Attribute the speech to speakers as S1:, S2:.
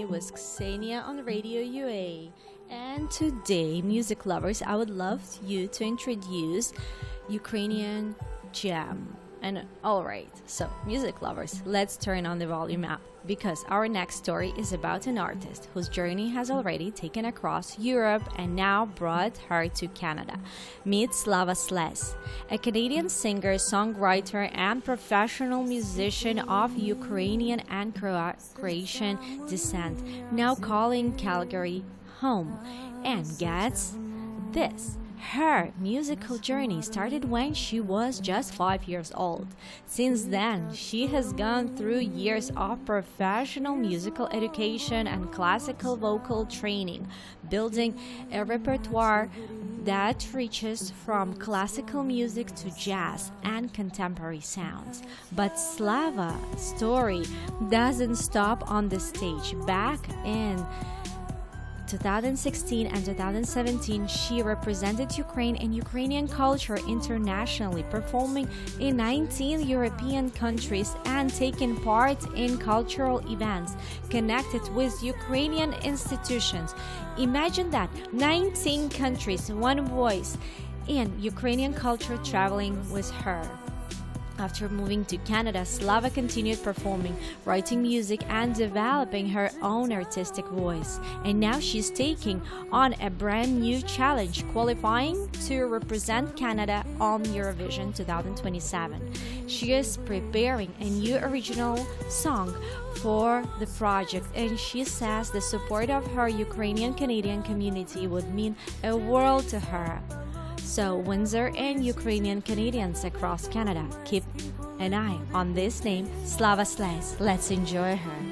S1: It was Xenia on Radio UA. And today, music lovers, I would love you to introduce Ukrainian Jam. And alright, so music lovers, let's turn on the volume up because our next story is about an artist whose journey has already taken across Europe and now brought her to Canada. Meet Slava Sles, a Canadian singer, songwriter, and professional musician of Ukrainian and Croatian descent, now calling Calgary home. And gets this. Her musical journey started when she was just 5 years old. Since then, she has gone through years of professional musical education and classical vocal training, building a repertoire that reaches from classical music to jazz and contemporary sounds. But Slava's story doesn't stop on the stage. Back in 2016 and 2017, she represented Ukraine and Ukrainian culture internationally, performing in 19 European countries and taking part in cultural events connected with Ukrainian institutions. Imagine that, 19 countries, one voice, and Ukrainian culture traveling with her. After moving to Canada, Slava continued performing, writing music, and developing her own artistic voice. And now she's taking on a brand new challenge, qualifying to represent Canada on Eurovision 2027. She is preparing a new original song for the project, and she says the support of her Ukrainian-Canadian community would mean a world to her. So, Windsor and Ukrainian Canadians across Canada, keep an eye on this name, Slava Sles. Let's enjoy her.